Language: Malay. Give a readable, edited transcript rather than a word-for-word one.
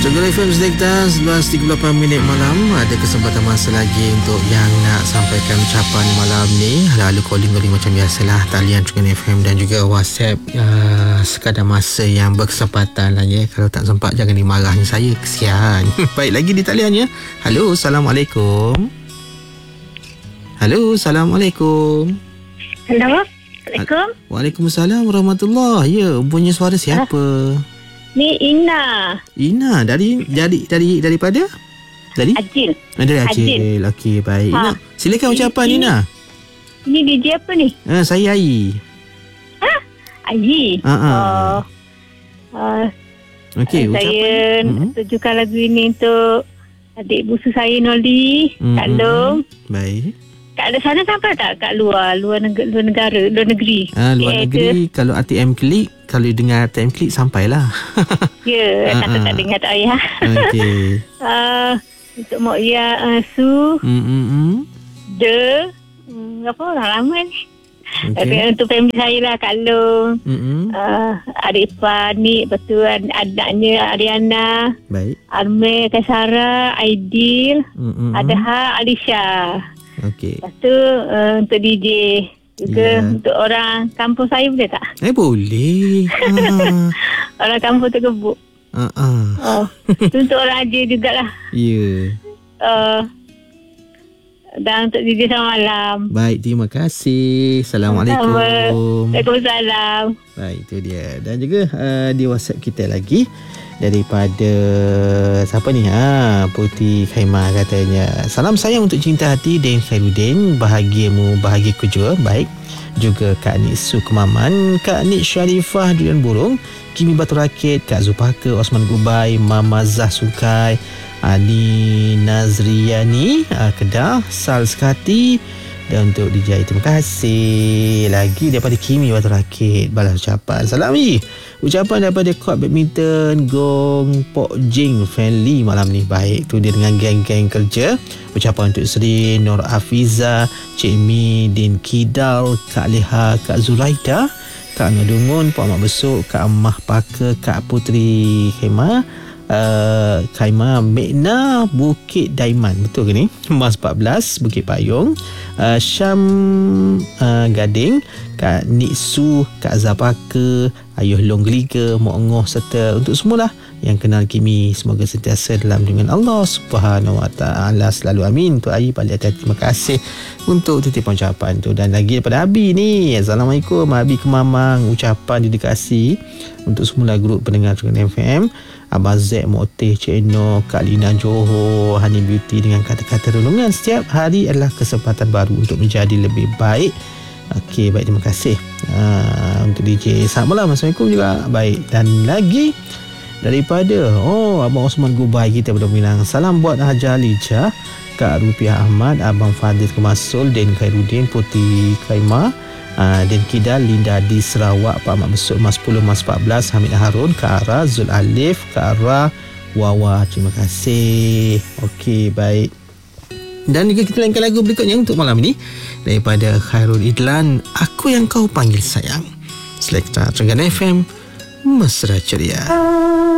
Trenggalek FM Selekta 11.38 minit malam. Ada kesempatan masa lagi untuk yang nak sampaikan ucapan malam ni. Lalu calling macam biasalah, talian Trenggalek FM dan juga WhatsApp sekadar masa yang berkesempatan lah ya. Kalau tak sempat jangan dimarahi saya, kesian. Baik, lagi di talian ya. Halo, Assalamualaikum. Halo, Assalamualaikum. Halo, Assalamualaikum. Waalaikumsalam warahmatullahi. Ya, punya suara siapa? Ni Ina. Ina daripada? Dari? Ajil. Dari Acil. Okey, baik. Ina, silakan ucapan Ina. Ini DJ apa ni? Saya Ai. Ai. Okey, saya tujukan lagu ini untuk adik busu saya Noli, Kak Long. Baik. Kat sana sampai tak? Kat luar negara, luar negeri. Luar negeri kalau ATM klik, kalau dengar ATM klik sampailah. Ya, tak dengar tak payah. Okey. Untuk Mak Ya Su. Apa orang lama ni. Okay. Untuk family saya lah, Kak Long. Adik Ipar-Nik, lepas tu anaknya Ariana. Baik. Armel, Kaisara, Aidil, Adha, Alisha. Okey. Lepas tu untuk DJ juga untuk orang kampung saya boleh tak? Boleh. Orang kampung Tekebuk. Tu untuk orang Aceh jugalah. Ya. Dan untuk DJ selamat malam. Baik, terima kasih. Assalamualaikum. Waalaikumsalam. Baik, itu dia. Dan juga di WhatsApp kita lagi daripada siapa ni? Putih Khaimah katanya. Salam sayang untuk cinta hati Den Khairuddin, bahagiamu bahagiaku juga. Baik. Juga Kak Nik Su Kemaman, Kak Nik Syarifah Durian Burung, Kimi Batu Rakit, Kak Zupaka Osman Gubai, Mama Zah Sukai, Ali Nazriani Kedah, Sal Sekati. Dan untuk DJ, terima kasih lagi daripada Kimi Batu Rakit, balas ucapan. Salam ni ucapan daripada Court Badminton Gong Pok Jing Friendly malam ni. Baik, tu dia dengan geng-geng kerja. Ucapan untuk Sri Nur Hafiza, Cik Mi Din Kidal, Kak Leha, Kak Zuraida, Kak Ngadungun, Pak Mak Besuk, Kak Amah Paka, Kak Putri Khaimah, Khaimah Mekna Bukit Daiman, betul ke ni? Mas 14 Bukit Payung, Syam Gading, Kak Niksu, Kak Zapaka, Ayuh Long Geliga, Mok Ngoh, serta untuk semualah yang kenal Kimi, semoga sentiasa dalam lindungan Allah Subhanahu Wa Taala selalu, amin. Untuk Ayi balik hati, terima kasih untuk titipan ucapan tu. Dan lagi daripada Abi ni, Assalamualaikum Abi Kemamang, ucapan dedikasi untuk semula grup pendengar Trenggalek FM, Abang Z, Moteh, Cik Eno, Kak Lina Johor, Honey Beauty, dengan kata-kata renungan setiap hari adalah kesempatan baru untuk menjadi lebih baik. Okey, baik, terima kasih. Untuk DJ, selamat malam, Assalamualaikum juga. Baik, dan lagi daripada Abang Osman Gubai kita pada Minang. Salam buat Haja Lijah, Kak Rupiah Ahmad, Abang Fadil Kemasul, Den Khairuddin, Putih Khaimah, Den Kidal, Linda di Sarawak, Pak Mak Besuk, Mas 10, Mas 14, Hamid Harun, Kak Ara, Zul Alif, Kak Ara, Wawa, terima kasih. Okey, baik. Dan juga kita lainkan lagu berikutnya untuk malam ini daripada Khairul Idlan, Aku Yang Kau Panggil Sayang. Selekta Trenggalek FM, mesra ceria.